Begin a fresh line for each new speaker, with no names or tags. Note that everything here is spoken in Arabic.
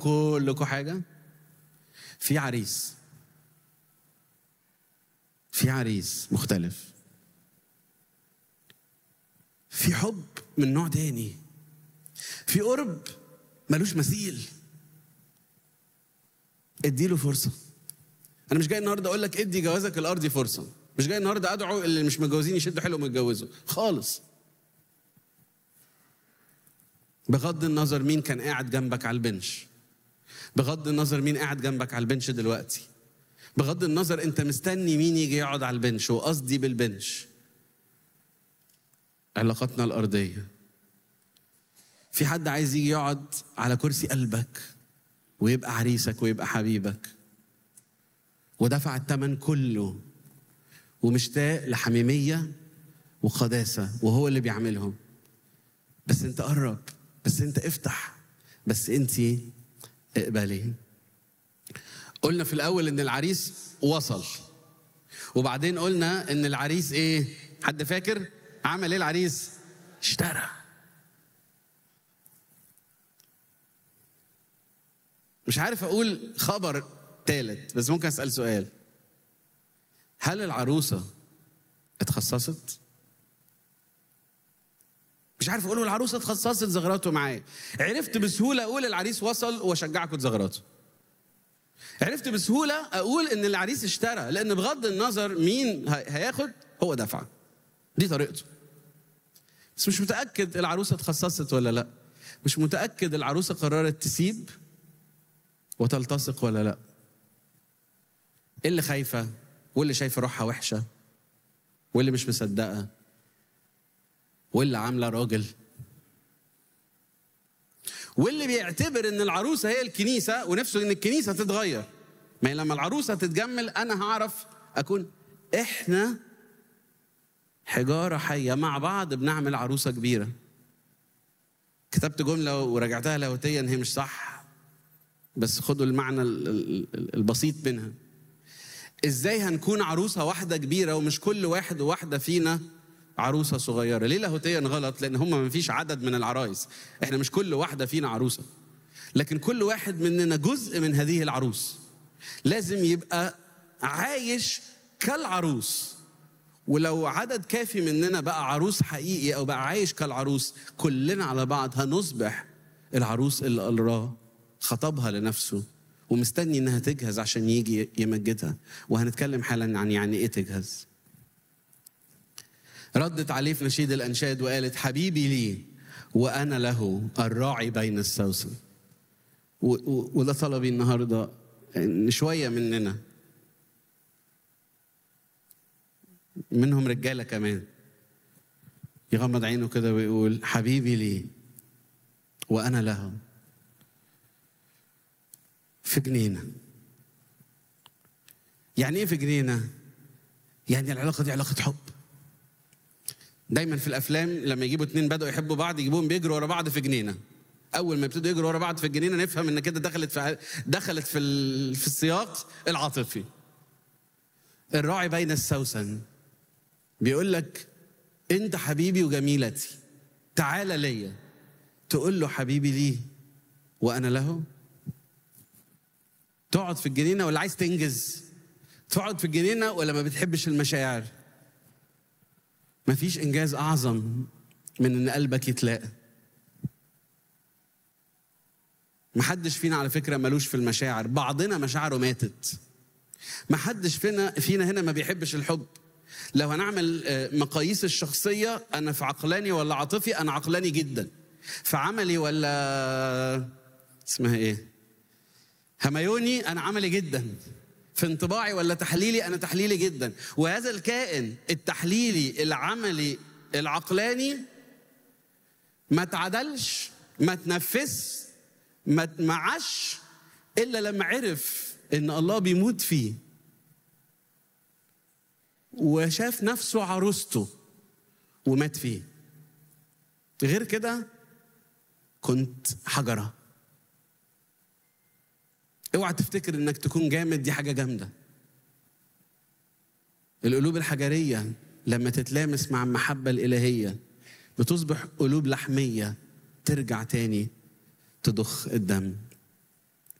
كلكم حاجة؟ في عريس مختلف، في حب من نوع تاني، في قرب ملوش مثيل. اديله فرصة. أنا مش جاي النهاردة أقول لك ادي جوازك الأرضي فرصة، مش جاي النهاردة أدعو اللي مش متجوزين يشدوا حيلهم ويتجوزوا خالص. بغض النظر مين كان قاعد جنبك على البنش، بغض النظر مين قاعد جنبك على البنش دلوقتي، بغض النظر انت مستني مين يجي يقعد على البنش، وقصدي بالبنش علاقاتنا الأرضية. في حد عايز يجي يقعد على كرسي قلبك ويبقى عريسك ويبقى حبيبك، ودفع الثمن كله ومشتاق لحميمية وقداسة، وهو اللي بيعملهم. بس انت قرب، بس انت افتح، بس انت اقبلي. قلنا في الأول إن العريس وصل، وبعدين قلنا إن العريس إيه؟ حد فاكر؟ عمل إيه العريس؟ اشترى. مش عارف أقول خبر ثالث، بس ممكن أسأل سؤال. هل العروسة اتخصصت؟ مش عارف أقول العروسة اتخصصت، زغراته معايا. عرفت بسهولة أقول العريس وصل وأشجعكم تزغراتوا. عرفت بسهولة أقول إن العريس اشترى، لأن بغض النظر مين هياخد هو دفع. دي طريقته. بس مش متأكد العروسة اتخصصت ولا لا، مش متأكد العروسة قررت تسيب وتلتصق ولا لا. اللي خايفة، واللي شايفة روحها وحشة، واللي مش مصدقة، واللي عاملة راجل، واللي بيعتبر ان العروسة هي الكنيسة ونفسه ان الكنيسة تتغير. ما لما العروسة تتجمل انا هعرف اكون. احنا حجارة حية مع بعض بنعمل عروسة كبيرة. كتبت جملة ورجعتها لاهوتيا هي مش صح، بس خدوا المعنى البسيط منها. ازاي هنكون عروسة واحدة كبيرة ومش كل واحد وواحدة فينا عروسة صغيرة؟ ليه لاهوتيا غلط؟ لأن هم ما فيش عدد من العرايس. احنا مش كل واحدة فينا عروسة، لكن كل واحد مننا جزء من هذه العروس. لازم يبقى عايش كالعروس. ولو عدد كافي مننا بقى عروس حقيقي أو بقى عايش كالعروس، كلنا على بعض هنصبح العروس اللي الله خطبها لنفسه ومستني إنها تجهز عشان يجي يمجدها. وهنتكلم حالا عن يعني إيه تجهز. ردت عليه في نشيد الأنشاد وقالت: حبيبي لي وأنا له الراعي بين السوسن. وده طلبي النهاردة، إن شوية مننا، منهم رجالة كمان، يغمض عينه كده ويقول: حبيبي لي وأنا له في جنينة. يعني إيه في جنينة؟ يعني العلاقة دي علاقة حب. دايما في الافلام لما يجيبوا اتنين بدأوا يحبوا بعض يجيبوهم بيجروا ورا بعض في جنينه. اول ما يبتدوا يجروا ورا بعض في الجنينه نفهم ان كده دخلت في السياق العاطفي. الراعي بين السوسن بيقول لك: انت حبيبي وجميلتي، تعال ليا. تقول له: حبيبي لي وانا له. تقعد في الجنينه ولا عايز تنجز؟ تقعد في الجنينه ولا ما بتحبش المشاعر؟ مفيش إنجاز أعظم من إن قلبك يتلاقى. محدش فينا على فكرة ملوش في المشاعر، بعضنا مشاعره ماتت. محدش فينا هنا ما بيحبش الحب. لو هنعمل مقاييس الشخصية، أنا في عقلاني ولا عاطفي؟ أنا عقلاني جدا. في عملي ولا اسمها إيه؟ هميوني؟ أنا عملي جدا. في انطباعي ولا تحليلي؟ أنا تحليلي جدا. وهذا الكائن التحليلي العملي العقلاني ما تعدلش، ما تنفس، ما معش إلا لما عرف إن الله بيموت فيه وشاف نفسه عروسته ومات فيه. غير كده كنت حجرة. اوعى تفتكر انك تكون جامد، دي حاجة جامدة. القلوب الحجرية لما تتلامس مع المحبة الإلهية بتصبح قلوب لحمية، ترجع تاني تضخ الدم.